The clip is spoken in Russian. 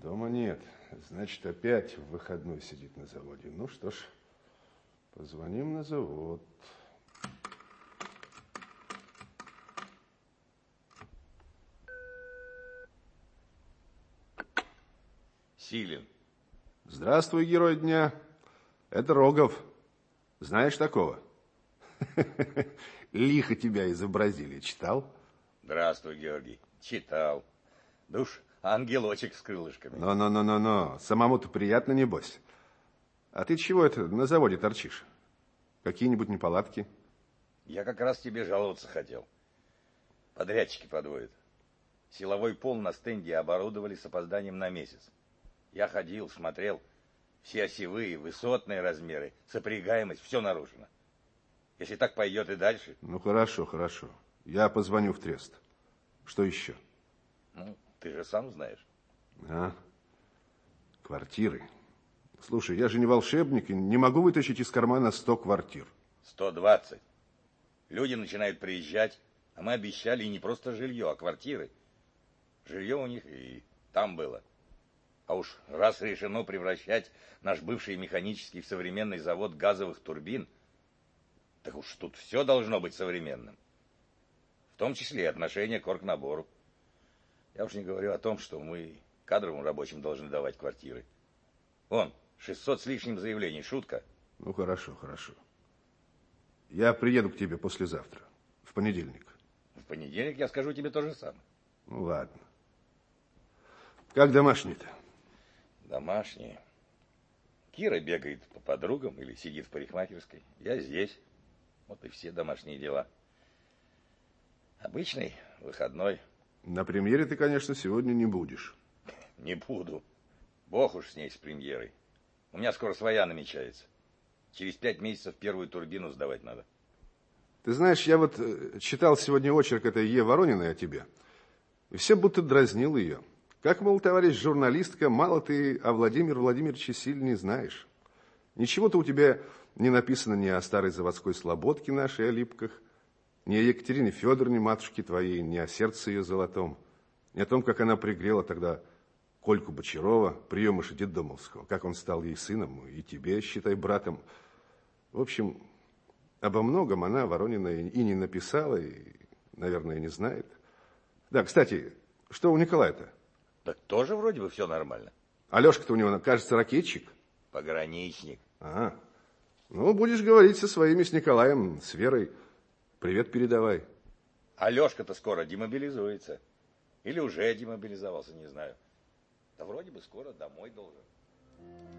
Дома нет. Значит, опять в выходной сидит на заводе. Ну что ж, позвоним на завод. Силин. Здравствуй, герой дня. Это Рогов. Знаешь такого? Лихо тебя изобразили. Читал? Здравствуй, Георгий. Читал. Да уж, ангелочек с крылышками. Но. Самому-то приятно, небось. А ты чего это на заводе торчишь? Какие-нибудь неполадки? Я как раз тебе жаловаться хотел. Подрядчики подводят. Силовой пол на стенде оборудовали с опозданием на месяц. Я ходил, смотрел. Все осевые, высотные размеры, сопрягаемость, все нарушено. Если так пойдет и дальше... Ну, хорошо. Я позвоню в Трест. Что еще? Ну, ты же сам знаешь. Квартиры. Слушай, я же не волшебник и не могу вытащить из кармана 100 квартир. 120. Люди начинают приезжать, а мы обещали и не просто жилье, а квартиры. Жилье у них и там было. А уж раз решено превращать наш бывший механический в современный завод газовых турбин, так уж тут все должно быть современным. В том числе и отношение к оргнабору. Я уж не говорю о том, что мы кадровым рабочим должны давать квартиры. Вон, 600 с лишним заявлений. Шутка? Ну, хорошо. Я приеду к тебе послезавтра, в понедельник. В понедельник я скажу тебе то же самое. Ну, ладно. Как домашний-то? Домашние. Кира бегает по подругам или сидит в парикмахерской. Я здесь. Вот и все домашние дела. Обычный выходной. На премьере ты, конечно, сегодня не будешь. Не буду. Бог уж с ней, с премьерой. У меня скоро своя намечается. Через 5 месяцев первую турбину сдавать надо. Ты знаешь, я вот читал сегодня очерк этой Е. Ворониной о тебе. И все будто дразнил ее. Как, мол, товарищ журналистка, мало ты о Владимире Владимировиче Силине знаешь. Ничего-то у тебя не написано ни о старой заводской слободке нашей, о Липках, ни о Екатерине Федоровне, матушке твоей, ни о сердце ее золотом, ни о том, как она пригрела тогда Кольку Бочарова, приемыша Детдомовского, как он стал ей сыном, и тебе, считай, братом. В общем, обо многом она, Воронина, и не написала, и, наверное, не знает. Да, кстати, что у Николая-то? Так тоже вроде бы все нормально. Алешка-то у него, кажется, ракетчик. Пограничник. Ага. Ну, будешь говорить со своими, с Николаем, с Верой. Привет передавай. Алешка-то скоро демобилизуется. Или уже демобилизовался, не знаю. Да вроде бы скоро домой должен.